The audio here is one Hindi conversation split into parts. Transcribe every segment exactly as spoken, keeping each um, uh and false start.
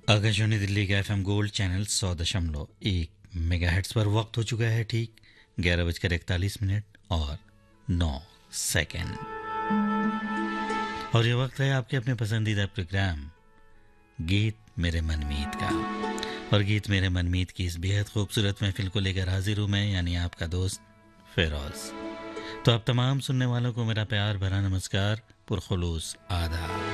आकाशवाणी दिल्ली का एफएम गोल्ड चैनल सौ दशमलव एक मेगाहर्ट्ज पर वक्त हो चुका है ठीक ग्यारह बजकर इकतालीस मिनट और नौ सेकंड। और ये वक्त है आपके अपने पसंदीदा प्रोग्राम गीत मेरे मनमीत का। और गीत मेरे मनमीत की इस बेहद खूबसूरत महफिल को लेकर हाजिर हूँ मैं, यानी आपका दोस्त फिरोज। तो आप तमाम सुनने वालों को मेरा प्यार भरा नमस्कार, पुरखुलूस आदाब।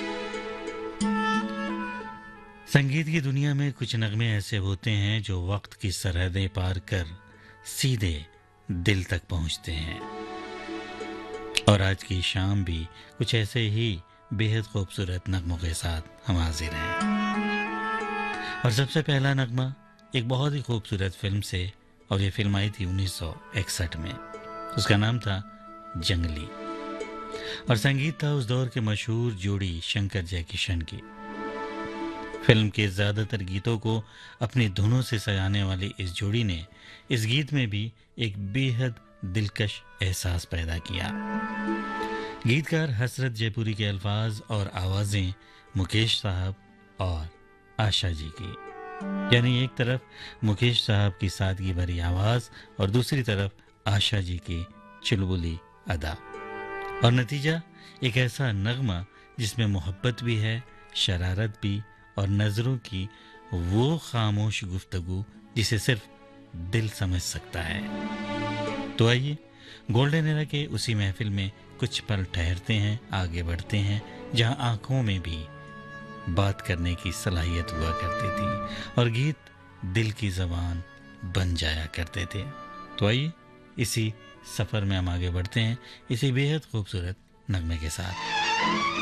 संगीत की दुनिया में कुछ नगमे ऐसे होते हैं जो वक्त की सरहदें पार कर सीधे दिल तक पहुंचते हैं। और आज की शाम भी कुछ ऐसे ही बेहद खूबसूरत नगमों के साथ हम हाजिर हैं। और सबसे पहला नगमा एक बहुत ही खूबसूरत फिल्म से, और ये फिल्म आई थी उन्नीस सौ इकसठ में। उसका नाम था जंगली, और संगीत था उस दौर के मशहूर जोड़ी शंकर जयकिशन की। फिल्म के ज़्यादातर गीतों को अपनी धुनों से सजाने वाली इस जोड़ी ने इस गीत में भी एक बेहद दिलकश एहसास पैदा किया। गीतकार हसरत जयपुरी के अल्फाज और आवाज़ें मुकेश साहब और आशा जी की, यानी एक तरफ मुकेश साहब की सादगी भरी आवाज़ और दूसरी तरफ आशा जी की चुलबुली अदा। और नतीजा एक ऐसा नगमा जिसमें मोहब्बत भी है, शरारत भी, और नजरों की वो खामोश गुफ्तगू जिसे सिर्फ दिल समझ सकता है। तो आइए गोल्डन एरा के उसी महफिल में कुछ पल ठहरते हैं, आगे बढ़ते हैं, जहां आंखों में भी बात करने की सलाहियत हुआ करती थी और गीत दिल की जबान बन जाया करते थे। तो आइए इसी सफर में हम आगे बढ़ते हैं, इसी बेहद खूबसूरत नगमे के साथ।